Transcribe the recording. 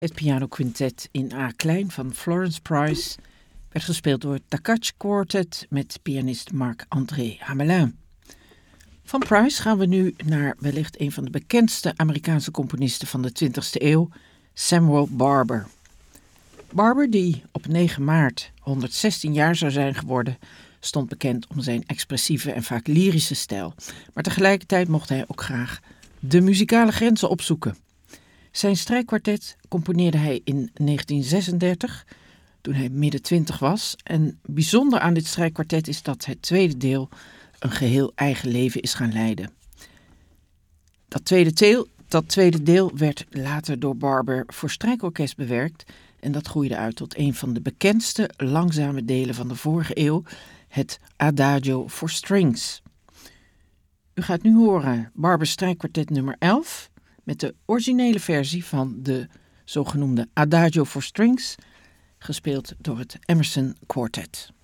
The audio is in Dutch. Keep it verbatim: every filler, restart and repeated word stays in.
Het pianoquintet in A klein van Florence Price werd gespeeld door het Takacs Quartet met pianist Marc-André Hamelin. Van Price gaan we nu naar wellicht een van de bekendste Amerikaanse componisten van de twintigste eeuw, Samuel Barber. Barber, die op negen maart honderdzestien jaar zou zijn geworden, stond bekend om zijn expressieve en vaak lyrische stijl. Maar tegelijkertijd mocht hij ook graag de muzikale grenzen opzoeken. Zijn strijkkwartet componeerde hij in negentien zesendertig, toen hij midden twintig was. En bijzonder aan dit strijkkwartet is dat het tweede deel een geheel eigen leven is gaan leiden. Dat tweede deel, dat tweede deel werd later door Barber voor strijkorkest bewerkt en dat groeide uit tot een van de bekendste langzame delen van de vorige eeuw, het Adagio for Strings. U gaat nu horen Barbers strijkkwartet nummer elf met de originele versie van de zogenoemde Adagio for Strings, gespeeld door het Emerson Quartet.